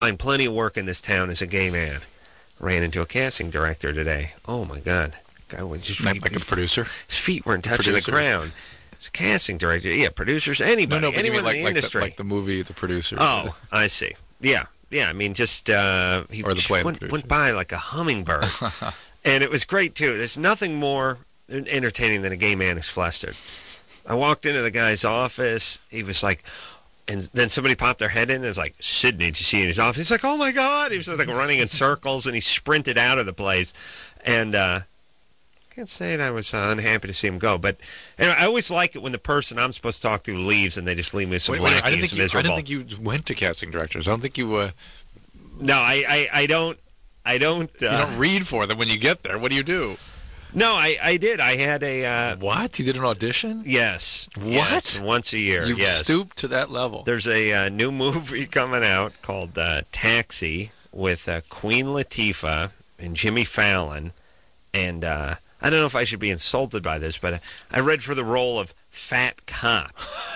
find plenty of work in this town as a gay man. Ran into a casting director today. Oh, my God. Guy was just Like a producer? His feet weren't touching the ground. It's a casting director. Yeah, producers, anybody. No, but anyone you mean in the industry. like the movie, the producer. Oh, I see. Yeah. I mean, just he or the play went by like a hummingbird. And it was great, too. There's nothing more entertaining than a gay man who's flustered. I walked into the guy's office. He was like, and then somebody popped their head in and was like, Sidney, did you see in his office? He's like, oh, my God. He was like running in circles, and he sprinted out of the place. And I can't say that I was unhappy to see him go. But anyway, I always like it when the person I'm supposed to talk to leaves, and they just leave me some lackey who's miserable. I didn't think you went to casting directors. I don't think you... No, I don't... you don't read for them when you get there. What do you do? No, I did. I had a... What? You did an audition? Yes. What? Yes, once a year, You yes. stooped to that level. There's a new movie coming out called Taxi with Queen Latifah and Jimmy Fallon. And I don't know if I should be insulted by this, but I read for the role of Fat Cop.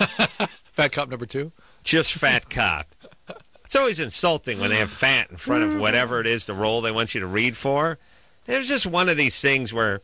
Fat Cop number 2? Just Fat Cop. It's always insulting when they have fat in front of whatever it is, the role they want you to read for. There's just one of these things where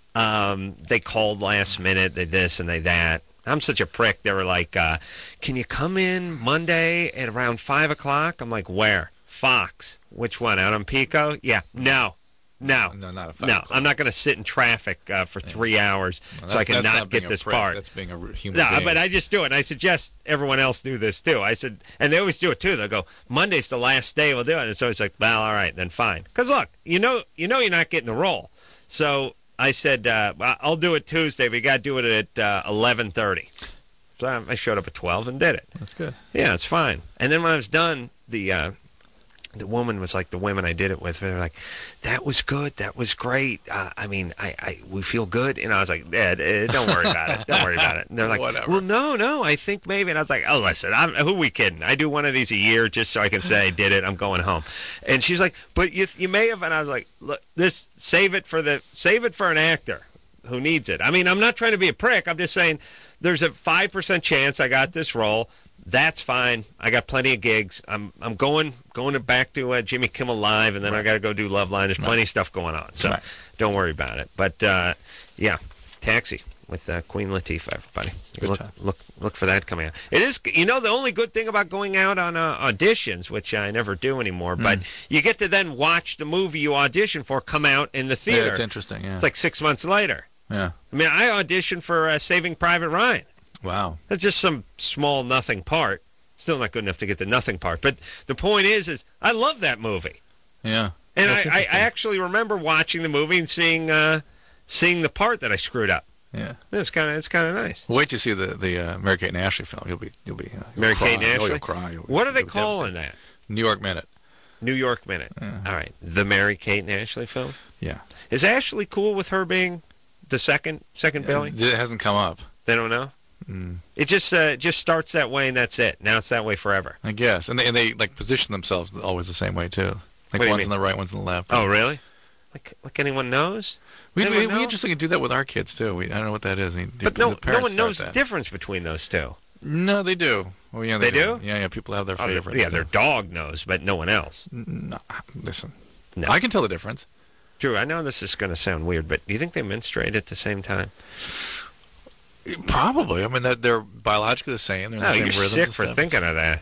they called last minute, they this and they that. I'm such a prick. They were like, can you come in Monday at around 5 o'clock? I'm like, where? Fox. Which one? Out on Pico? Yeah. No, not a 5 o'clock. I'm not going to sit in traffic for 3 hours so I can not get this part. That's being a human being. But I just do it. And I suggest everyone else do this, too. I said, and they always do it, too. They'll go, Monday's the last day we'll do it. And so it's like, well, all right, then fine. Because, look, you know you're not getting the role. So I said, I'll do it Tuesday, but you got to do it at 11:30. So I showed up at 12 and did it. That's good. Yeah, it's fine. And then when I was done, the woman was like, the women I did it with, they were like, that was good, that was great. I mean, we feel good. And I was like, don't worry about it. Don't worry about it. And they're like, whatever. Well, no, I think maybe. And I was like, oh, listen, who are we kidding? I do one of these a year just so I can say I did it. I'm going home. And she's like, but you may have. And I was like, look, save it for an actor who needs it. I mean, I'm not trying to be a prick. I'm just saying there's a 5% chance I got this role. That's fine. I got plenty of gigs. I'm going back to Jimmy Kimmel Live, and then I got to go do Love Line. There's plenty of stuff going on, so don't worry about it. But yeah, Taxi with Queen Latifah, everybody. Look for that coming out. It is, the only good thing about going out on auditions, which I never do anymore, but you get to then watch the movie you audition for come out in the theater. Yeah, it's interesting. Yeah, it's like 6 months later. Yeah, I mean, I auditioned for Saving Private Ryan. Wow. That's just some small nothing part. Still not good enough to get the nothing part. But the point is I love that movie. Yeah. And I actually remember watching the movie and seeing the part that I screwed up. Yeah. It's kind of nice. Wait to see the Mary-Kate and Ashley film. You'll be Mary-Kate and Ashley? You'll cry. What are they calling that? New York Minute. New York Minute. Yeah. All right. The Mary-Kate and Ashley film? Yeah. Is Ashley cool with her being the second Billy? It hasn't come up. They don't know? Mm. It just starts that way and that's it. Now it's that way forever. I guess, and they like position themselves always the same way too. Like one's on the right, one's on the left. Oh, really? Like anyone knows? We interestingly do that with our kids too. I don't know what that is. But no one knows the difference between those two. No, they do. Well, yeah, they do. Yeah. People have their favorites. Yeah, their dog knows, but no one else. No, listen, no. I can tell the difference. Drew, I know this is going to sound weird, but do you think they menstruate at the same time? Probably. I mean, they're biologically the same. They're in the same you're rhythms sick for thinking of that.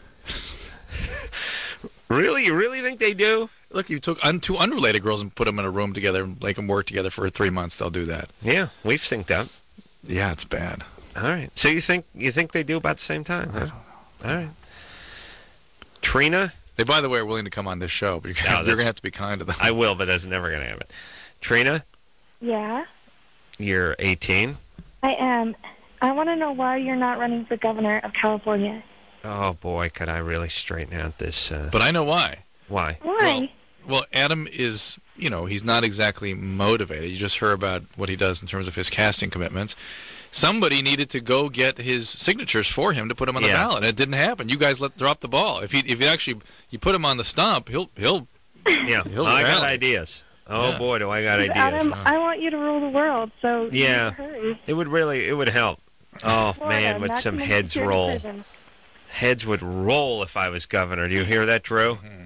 Really? You really think they do? Look, you took two unrelated girls and put them in a room together and make them work together for 3 months. They'll do that. Yeah, we've synced up. Yeah, it's bad. All right. So you think they do about the same time? Huh? I don't know. All right. Trina? They, by the way, are willing to come on this show, but you're going to have to be kind to them. I will, but that's never going to happen. Trina? Yeah? You're 18? I am. I want to know why you're not running for governor of California. Oh, boy, could I really straighten out this... But I know why. Why? Why? Well, Adam is, he's not exactly motivated. You just heard about what he does in terms of his casting commitments. Somebody needed to go get his signatures for him to put him on the ballot. And it didn't happen. You guys drop the ball. If you put him on the stump, he'll I got ideas. Oh, boy, do I got ideas. Adam, I want you to rule the world, so you need to hurry. It would help. Oh, man, would some heads roll. Heads would roll if I was governor. Do you hear that, Drew? Mm-hmm.